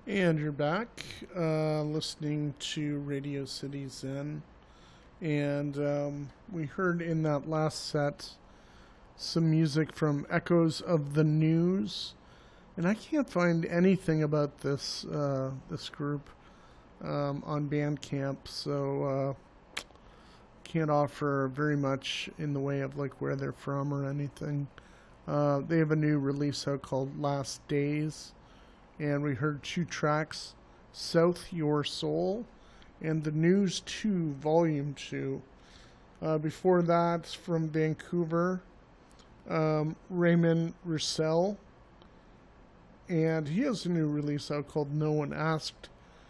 And you're back, listening to Radio City Zen. And we heard in that last set some music from Echoes of the News. And I can't find anything about this group on Bandcamp, so can't offer very much in the way of like where they're from or anything. They have a new release out called Last Days. And we heard two tracks, South Your Soul and The News 2, Volume 2. Before that, from Vancouver, Raymond Roussel. And he has a new release out called No One Asked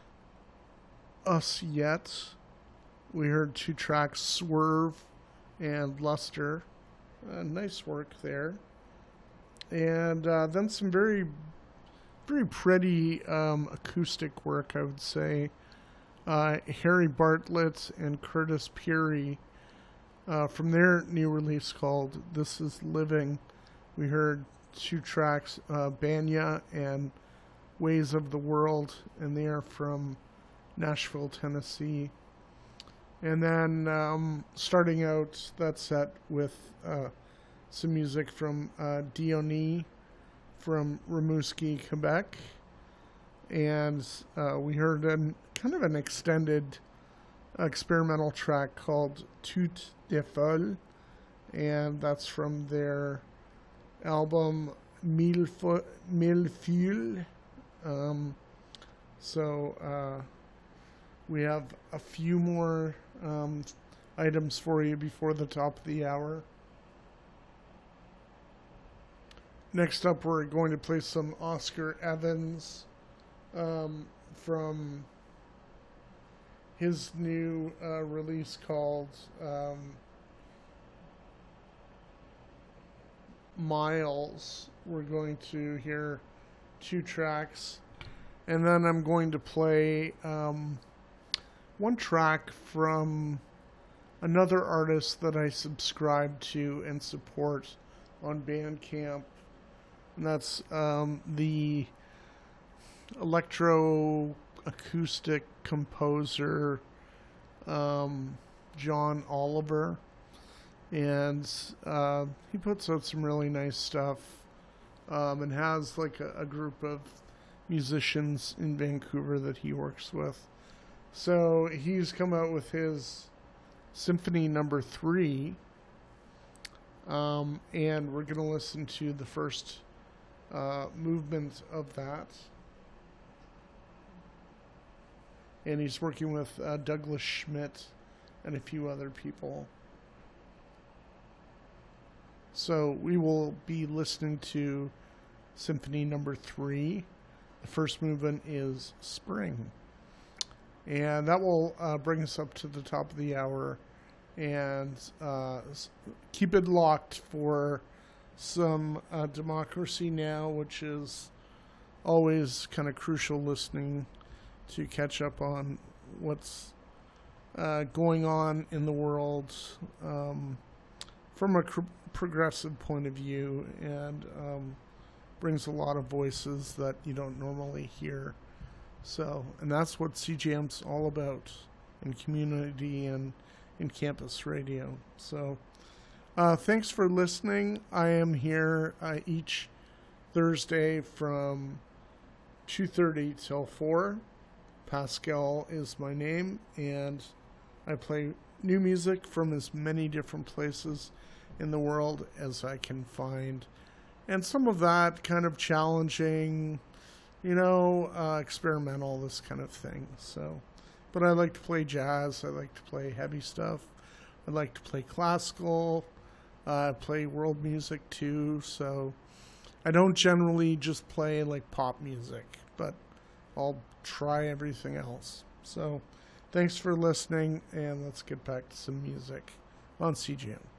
Us Yet. We heard two tracks, Swerve and Luster. Nice work there. And then some very pretty acoustic work, I would say. Harry Bartlett and Curtis Peary from their new release called This Is Living. We heard two tracks, Banya and Ways of the World, and they are from Nashville, Tennessee. And then starting out that set with some music from Diony from Rimouski, Quebec. And we heard kind of an extended experimental track called Tout de Folle, and that's from their album Mille Feuilles. So we have a few more items for you before the top of the hour. Next up, we're going to play some Oscar Evans from his new release called Miles. We're going to hear two tracks. And then I'm going to play one track from another artist that I subscribe to and support on Bandcamp. And that's the electroacoustic composer John Oliver. And he puts out some really nice stuff and has like a group of musicians in Vancouver that he works with. So he's come out with his Symphony Number 3. And we're going to listen to the first movement of that. And he's working with Douglas Schmidt and a few other people. So we will be listening to Symphony Number 3. The first movement is Spring. And that will bring us up to the top of the hour. And keep it locked for some Democracy Now!, which is always kind of crucial listening to catch up on what's going on in the world from a progressive point of view, and brings a lot of voices that you don't normally hear. So, and that's what CJM's all about, in community and in campus radio. So, thanks for listening. I am here each Thursday from 2:30 till 4. Pascal is my name, and I play new music from as many different places in the world as I can find. And some of that kind of challenging, experimental, this kind of thing. So, but I like to play jazz. I like to play heavy stuff. I like to play classical. I play world music too. So I don't generally just play like pop music, but I'll try everything else. So thanks for listening, and let's get back to some music on CGM.